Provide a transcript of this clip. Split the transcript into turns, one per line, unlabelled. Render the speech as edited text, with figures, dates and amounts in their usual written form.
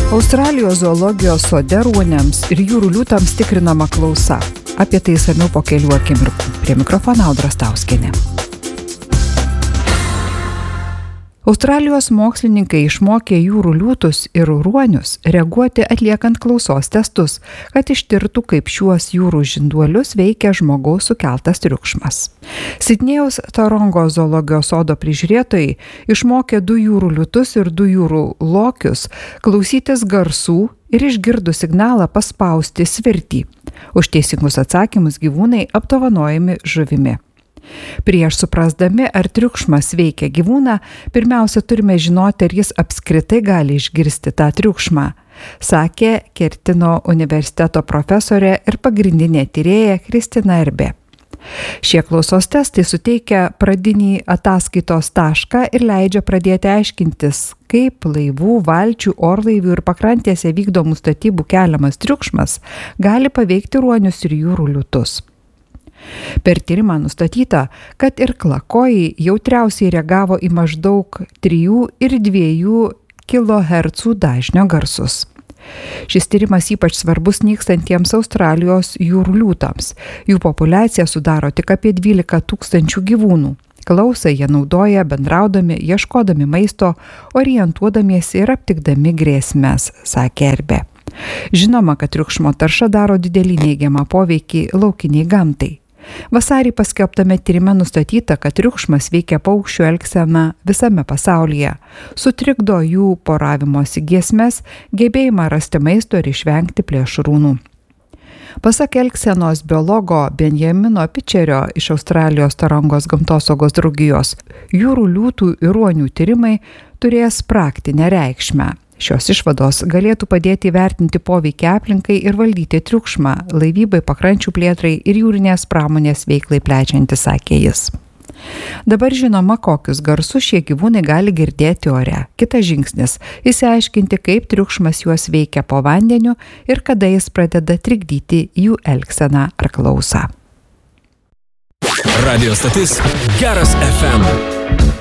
Australijos zoologijos sode ruoniams ir jūrų liūtams tikrinama klausa. Apie tai išsamiau po kelių akimirkų. Prie mikrofono Audra Stauskienė. Australijos mokslininkai išmokė jūrų liūtus ir ruonius reaguoti atliekant klausos testus, kad ištirtų, kaip šiuos jūrų žinduolius veikia žmogaus sukeltas triukšmas. Sidnėjaus Tarongo zoologijos sodo prižiūrėtojai išmokė 2 jūrų liūtus ir 2 jūrų lokius klausytis garsų ir išgirdus signalą paspausti svirtį. Už teisingus atsakymus gyvūnai apdovanojami žuvimi. Prieš suprasdami, ar triukšmas veikia gyvūną, pirmiausia turime žinoti, ar jis apskritai gali išgirsti tą triukšmą, sakė Kertino universiteto profesorė ir pagrindinė tyrėja Kristina Erbė. Šie klausos testai suteikia pradinį ataskaitos tašką ir leidžia pradėti aiškintis, kaip laivų, valčių, orlaivių ir pakrantėse vykdomų statybų keliamas triukšmas gali paveikti ruonius ir jūrų liūtus. Per tyrimą nustatyta, kad ir klakojai jautriausiai reagavo į maždaug 3 ir 2 kHz dažnio garsus. Šis tyrimas ypač svarbus nykstantiems Australijos jūrų liūtams. Jų populiacija sudaro tik apie 12 000 gyvūnų. Klausą jie naudoja bendraudami, ieškodami maisto, orientuodamiesi ir aptikdami grėsmes, sakė Erbė. Žinoma, kad triukšmo tarša daro didelį neigiamą poveikį laukiniai gamtai. Vasarį paskelbtame tyrime nustatyta, kad triukšmas veikia paukščių elgseną visame pasaulyje, sutrikdo jų poravimosi giesmes, gebėjimą rasti maisto ir išvengti plėšrūnų. Pasak elgsenos biologo Benjamino Pitcherio iš Australijos Tarongos gamtosaugos draugijos, jūrų liūtų ir ruonių tyrimai turės praktinę reikšmę. Šios išvados galėtų padėti įvertinti poveikį aplinkai ir valdyti triukšmą, laivybai, pakrančių plėtrai ir jūrinės pramonės veiklai plečiantis, sakė jis. Dabar žinoma, kokius garsus šie gyvūnai gali girdėti ore. Kitas žingsnis – išsiaiškinti, kaip triukšmas juos veikia po vandeniu ir kada jis pradeda trikdyti jų elgseną ar klausą.
Radio stotis Geras FM.